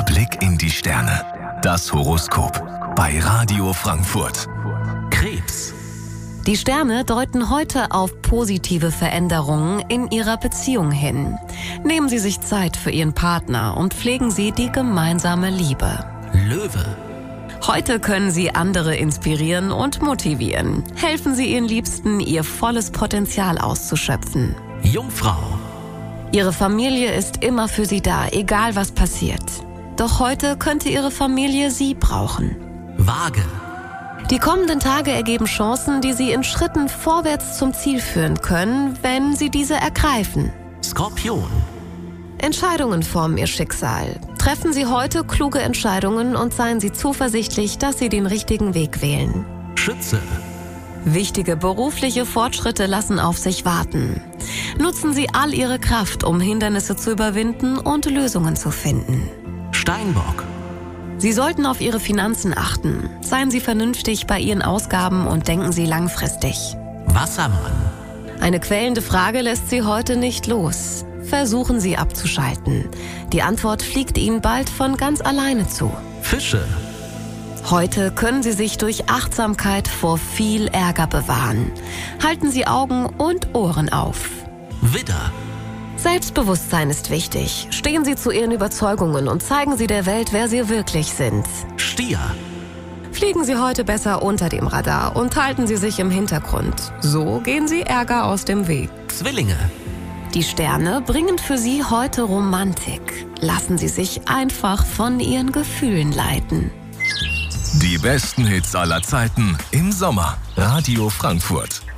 Blick in die Sterne. Das Horoskop bei Radio Frankfurt. Krebs. Die Sterne deuten heute auf positive Veränderungen in Ihrer Beziehung hin. Nehmen Sie sich Zeit für Ihren Partner und pflegen Sie die gemeinsame Liebe. Löwe. Heute können Sie andere inspirieren und motivieren. Helfen Sie Ihren Liebsten, ihr volles Potenzial auszuschöpfen. Jungfrau. Ihre Familie ist immer für Sie da, egal was passiert. Doch heute könnte Ihre Familie Sie brauchen. Waage. Die kommenden Tage ergeben Chancen, die Sie in Schritten vorwärts zum Ziel führen können, wenn Sie diese ergreifen. Skorpion. Entscheidungen formen Ihr Schicksal. Treffen Sie heute kluge Entscheidungen und seien Sie zuversichtlich, dass Sie den richtigen Weg wählen. Schütze. Wichtige berufliche Fortschritte lassen auf sich warten. Nutzen Sie all Ihre Kraft, um Hindernisse zu überwinden und Lösungen zu finden. Steinbock. Sie sollten auf Ihre Finanzen achten. Seien Sie vernünftig bei Ihren Ausgaben und denken Sie langfristig. Wassermann. Eine quälende Frage lässt Sie heute nicht los. Versuchen Sie abzuschalten. Die Antwort fliegt Ihnen bald von ganz alleine zu. Fische. Heute können Sie sich durch Achtsamkeit vor viel Ärger bewahren. Halten Sie Augen und Ohren auf. Widder. Selbstbewusstsein ist wichtig. Stehen Sie zu Ihren Überzeugungen und zeigen Sie der Welt, wer Sie wirklich sind. Stier. Fliegen Sie heute besser unter dem Radar und halten Sie sich im Hintergrund. So gehen Sie Ärger aus dem Weg. Zwillinge. Die Sterne bringen für Sie heute Romantik. Lassen Sie sich einfach von Ihren Gefühlen leiten. Die besten Hits aller Zeiten im Sommer. Radio Frankfurt.